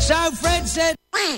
So Fred said...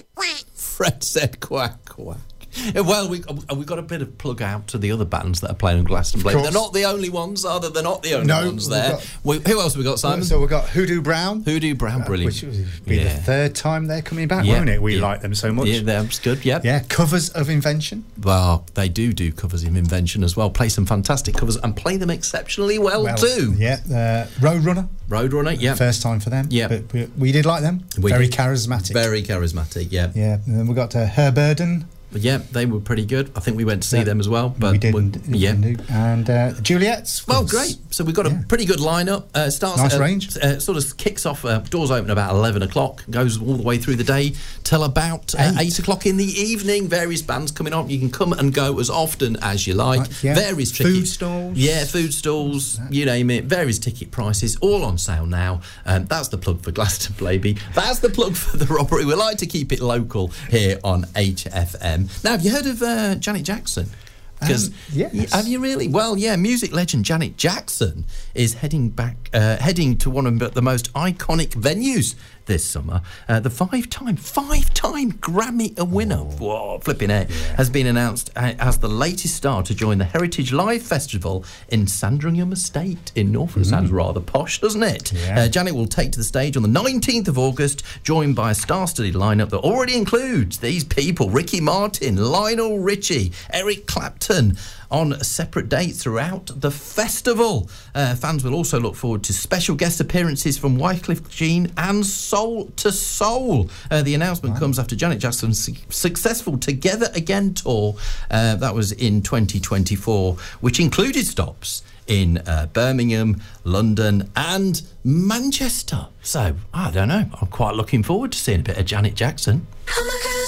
Fred said quack, quack. Well, we've got a bit of plug out to the other bands that are playing on Glastonbury. They're not the only ones, are they? They're not the only ones there. Who else have we got, Simon? So we've got Hoodoo Brown. Hoodoo Brown, brilliant. Which will be the third time they're coming back, won't it? We like them so much. Yeah, that's good, Yeah, covers of Invention. Well, they do covers of Invention as well. Play some fantastic covers and play them exceptionally well too. Yeah, Roadrunner, yeah. First time for them. Yeah. But we did like them. Very charismatic. Very charismatic, yeah. Yeah, and then we got Herburden. Yeah, they were pretty good. I think we went to see them as well. But we did. And Juliet's. Well, great. So we've got a pretty good lineup. Starts nice range. Sort of kicks off. Doors open about 11 o'clock. Goes all the way through the day till about 8 o'clock in the evening. Various bands coming on. You can come and go as often as you like. Various food stalls. Yeah, food stalls. You name it. Various ticket prices. All on sale now. That's the plug for Glastonbury. That's the plug for the Robbery. We like to keep it local here on HFM. Now, have you heard of Janet Jackson? Yes. Have you really? Well, yeah, music legend Janet Jackson is heading to one of the most iconic venues this summer. The five-time Grammy winner, whoa, flipping it, has been announced as the latest star to join the Heritage Live Festival in Sandringham Estate in Norfolk. Sounds rather posh, doesn't it? Yeah. Janet will take to the stage on the 19th of August, joined by a star-studded lineup that already includes these people: Ricky Martin, Lionel Richie, Eric Clapton, on separate dates throughout the festival. Fans will also look forward to special guest appearances from Wycliffe Jean and Soul to Soul. The announcement comes after Janet Jackson's successful Together Again tour. That was in 2024, which included stops in Birmingham, London and Manchester. So, I don't know. I'm quite looking forward to seeing a bit of Janet Jackson. Oh my God.